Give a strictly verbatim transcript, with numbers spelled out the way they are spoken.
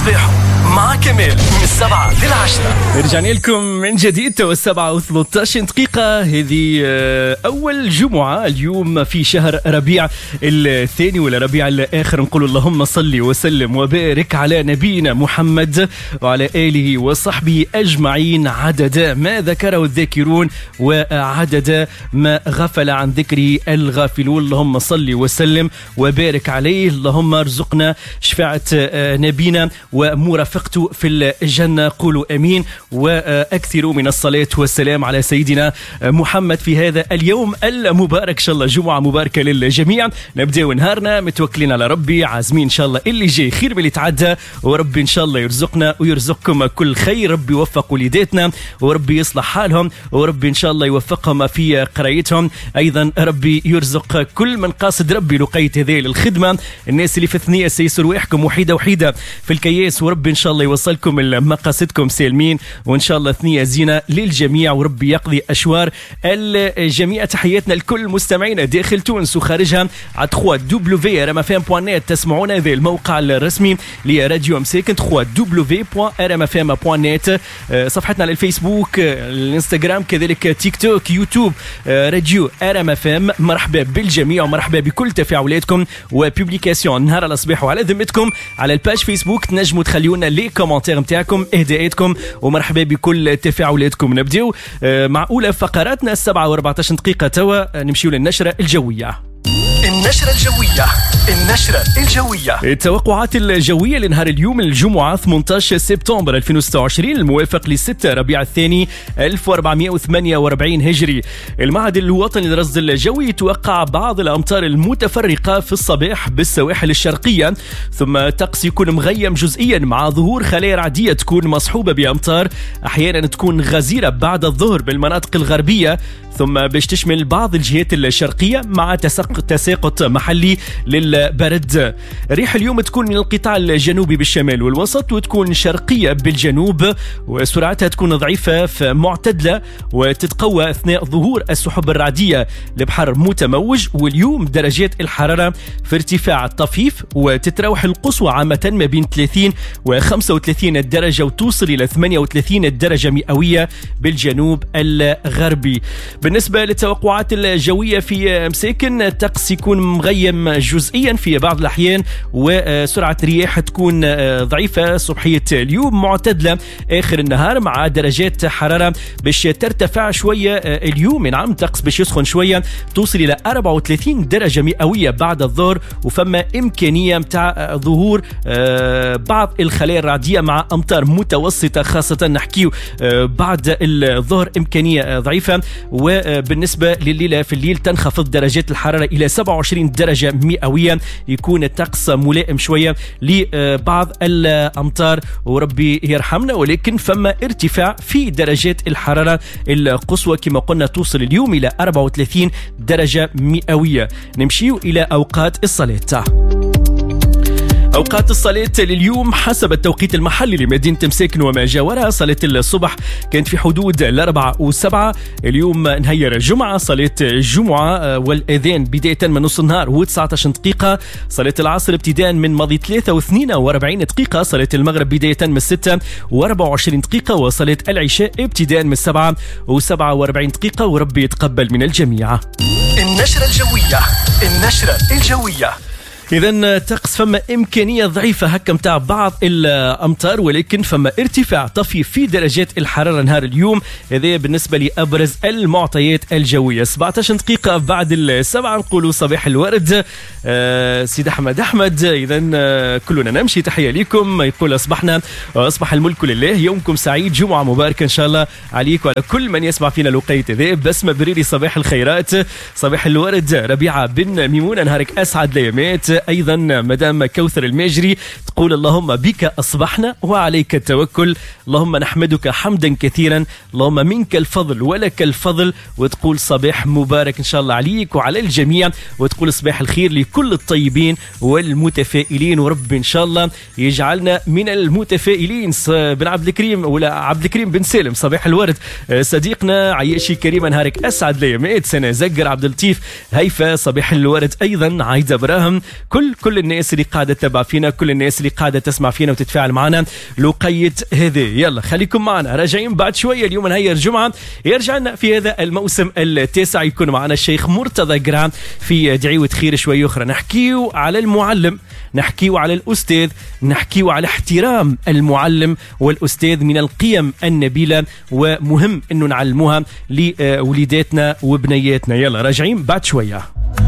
صباحو مع كمال من السبعة للعشرة. رجعنا لكم من جديد تو السبعة وثلاثة عشر دقيقة. هذه أول جمعة اليوم في شهر ربيع الثاني ولا ربيع الآخر. نقول اللهم صل وسلم وبارك على نبينا محمد وعلى آله وصحبه أجمعين عدد ما ذكره الذاكرون وعدد ما غفل عن ذكره الغافلون. اللهم صل وسلم وبارك عليه. اللهم ارزقنا شفاعة نبينا ومرافقته في الجنة. قولوا أمين وأكثروا من الصلاة والسلام على سيدنا محمد في هذا اليوم المبارك. إن شاء الله جمعة مباركة للجميع. نبدأ نهارنا متوكلين على ربي، عازمين إن شاء الله اللي جاي خير من اللي تعدى، وربي إن شاء الله يرزقنا ويرزقكم كل خير. ربي يوفق وليداتنا وربي يصلح حالهم وربي إن شاء الله يوفقهم في قرايتهم. أيضا ربي يرزق كل من قاصد ربي لقية هذه الخدمة. الناس اللي في الثنية سيسر رواحكم وحيدة وحيدة في الكياس، وربي إن شاء الله يوصلكم مقاصدكم سالمين، وإن شاء الله ثنية زينة للجميع وربي يقضي أشوار الجميع. تحياتنا لكل مستمعينا داخل تونس وخارجها على دبليو دبليو دبليو بوان ار ام اف ام بوان نت. تسمعونا هذا الموقع الرسمي لراديو مساكن دبليو دبليو دبليو بوان ار ام اف ام بوان نت. صفحتنا على الفيسبوك، الانستغرام، كذلك تيك توك، يوتيوب، راديو ار ام اف ام. مرحبا بالجميع ومرحبا بكل تفاعلاتكم وبوبليكاسيون نهار الصباح وعلى ذمتكم على الباج فيسبوك. تنجموا تخليونا لي كومنتير نتاعكم، اهداءاتكم، ومرحبا بكل تفاعلاتكم. نبداو مع اولى فقراتنا السبعة وأربعة عشر دقيقة. توا نمشيو للنشرة الجوية. النشرة الجوية النشرة الجوية التوقعات الجوية لنهار اليوم الجمعة ثمانية عشر سبتمبر ألفين وستة وعشرين الموافق لستة ربيع الثاني ألف وأربعمائة وثمانية وأربعين هجري. المعهد الوطني للرصد الجوي يتوقع بعض الأمطار المتفرقة في الصباح بالسواحل الشرقية، ثم طقس يكون مغيم جزئيا مع ظهور خلايا رعدية تكون مصحوبة بأمطار أحيانا تكون غزيرة بعد الظهر بالمناطق الغربية، ثم باش تشمل بعض الجهات الشرقية مع تساقط محلي للبرد. ريح اليوم تكون من القطاع الجنوبي بالشمال والوسط، وتكون شرقية بالجنوب، وسرعتها تكون ضعيفة في معتدلة وتتقوى أثناء ظهور السحب الرعدية لبحر متموج. واليوم درجات الحرارة في ارتفاع طفيف، وتتراوح القصوى عامة ما بين ثلاثين و خمسة وثلاثين درجة وتوصل إلى ثمانية وثلاثين درجة مئوية بالجنوب الغربي. بالنسبة للتوقعات الجوية في مساكن، الطقس يكون مغيم جزئيا في بعض الأحيان، وسرعة رياح تكون ضعيفة. صبحية اليوم معتدلة آخر النهار مع درجات حرارة باش ترتفع شوية اليوم. نعم الطقس باش يسخن شوية، توصل إلى أربعة وثلاثين درجة مئوية بعد الظهر، وفما إمكانية متاع ظهور بعض الخلايا الرعدية مع أمطار متوسطة، خاصة نحكيو بعد الظهر إمكانية ضعيفة. وبالنسبة لليلة في الليل تنخفض درجات الحرارة إلى سبعة وعشرين درجة مئوية، يكون الطقس ملائم شوية لبعض الأمطار وربي يرحمنا. ولكن فما ارتفاع في درجات الحرارة القصوى كما قلنا توصل اليوم إلى أربعة وثلاثين درجة مئوية. نمشيو إلى أوقات الصلاة. أوقات الصلاة لليوم حسب التوقيت المحلي لمدينة مساكن وما جاورها. صلاة الصبح كانت في حدود الأربعة وسبعة. اليوم نهير الجمعة، صلاة الجمعة والأذان بداية من نص النهار وتسعة عشر دقيقة. صلاة العصر ابتداء من ماضي ثلاثة واثنين وأربعين دقيقة. صلاة المغرب بداية من ستة وأربعة وعشرين دقيقة. وصلاة العشاء ابتداء من سبعة وسبعة وأربعين دقيقة. وربي يتقبل من الجميع. النشرة الجوية النشرة الجوية إذن طقس فما إمكانية ضعيفة هكا متاع بعض الأمطار، ولكن فما ارتفاع طفيف في درجات الحرارة نهار اليوم. هذا بالنسبة لأبرز المعطيات الجوية. سبعة عشر دقيقة بعد السبعة نقولوا صباح الورد. آه سيد أحمد أحمد إذن آه كلنا نمشي. تحية لكم. يقول أصبحنا وأصبح الملك لله. يومكم سعيد، جمعة مباركة إن شاء الله عليك وعلى كل من يسمع فينا لقيت ذا. بسمة بريري صباح الخيرات، صباح الورد. ربيعة بن ميمونة نهارك أسعد ليامات. أيضا مدام كوثر الماجري تقول اللهم بك أصبحنا وعليك التوكل، اللهم نحمدك حمدا كثيرا، اللهم منك الفضل ولك الفضل. وتقول صباح مبارك إن شاء الله عليك وعلى الجميع، وتقول صباح الخير لكل الطيبين والمتفائلين، ورب إن شاء الله يجعلنا من المتفائلين. بن عبد الكريم ولا عبد الكريم بن سالم صباح الورد. صديقنا عياشي كريم نهارك أسعد ليامات. سنة زقر عبد اللطيف هيفا صباح الورد. أيضا عايدة براهم كل كل الناس اللي قاعدة تتابع فينا، كل الناس اللي قاعدة تسمع فينا وتتفاعل معنا لقية هذه. يلا خليكم معنا، راجعين بعد شوية. اليوم نهاية الجمعة يرجع لنا في هذا الموسم التاسع، يكون معنا الشيخ مرتضى قرعان في دعيوة خير شوي أخرى. نحكيو على المعلم، نحكيو على الأستاذ، نحكيو على احترام المعلم والأستاذ من القيم النبيلة، ومهم أنه نعلموها لوليداتنا وبنياتنا. يلا راجعين بعد شوية.